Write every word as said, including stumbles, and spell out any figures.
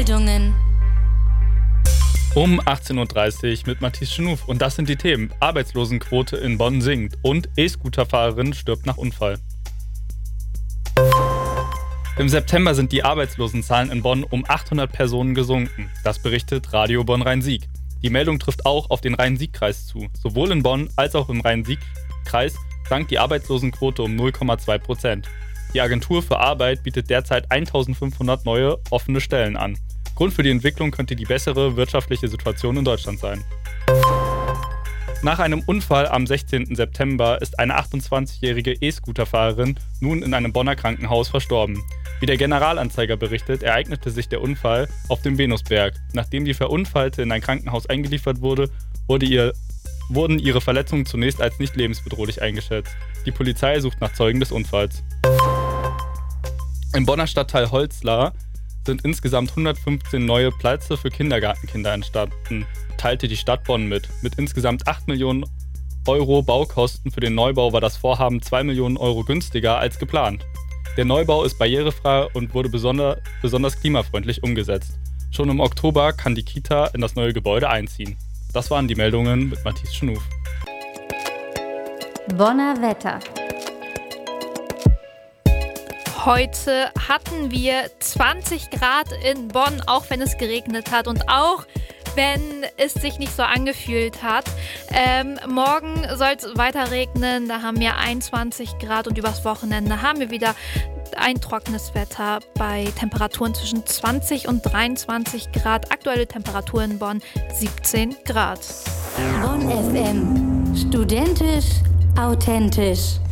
Meldungen. Um achtzehn Uhr dreißig mit Matthias Schnuff. Und das sind die Themen. Arbeitslosenquote in Bonn sinkt und E-Scooter-Fahrerin stirbt nach Unfall. Im September sind die Arbeitslosenzahlen in Bonn um achthundert Personen gesunken. Das berichtet Radio Bonn-Rhein-Sieg. Die Meldung trifft auch auf den Rhein-Sieg-Kreis zu. Sowohl in Bonn als auch im Rhein-Sieg-Kreis sank die Arbeitslosenquote um null Komma zwei Prozent. Die Agentur für Arbeit bietet derzeit eintausendfünfhundert neue offene Stellen an. Grund für die Entwicklung könnte die bessere wirtschaftliche Situation in Deutschland sein. Nach einem Unfall am sechzehnten September ist eine achtundzwanzigjährige E-Scooter-Fahrerin nun in einem Bonner Krankenhaus verstorben. Wie der Generalanzeiger berichtet, ereignete sich der Unfall auf dem Venusberg. Nachdem die Verunfallte in ein Krankenhaus eingeliefert wurde, wurde ihr, wurden ihre Verletzungen zunächst als nicht lebensbedrohlich eingeschätzt. Die Polizei sucht nach Zeugen des Unfalls. Im Bonner Stadtteil Holzlar sind insgesamt hundertfünfzehn neue Plätze für Kindergartenkinder entstanden, teilte die Stadt Bonn mit. Mit insgesamt acht Millionen Euro Baukosten für den Neubau war das Vorhaben zwei Millionen Euro günstiger als geplant. Der Neubau ist barrierefrei und wurde besonder, besonders klimafreundlich umgesetzt. Schon im Oktober kann die Kita in das neue Gebäude einziehen. Das waren die Meldungen mit Matthias Schnuff. Bonner Wetter. Heute hatten wir zwanzig Grad in Bonn, auch wenn es geregnet hat und auch wenn es sich nicht so angefühlt hat. Ähm, morgen soll es weiter regnen, da haben wir einundzwanzig Grad und übers Wochenende haben wir wieder ein trockenes Wetter bei Temperaturen zwischen zwanzig und dreiundzwanzig Grad. Aktuelle Temperatur in Bonn siebzehn Grad. Bonn F M. Studentisch, authentisch.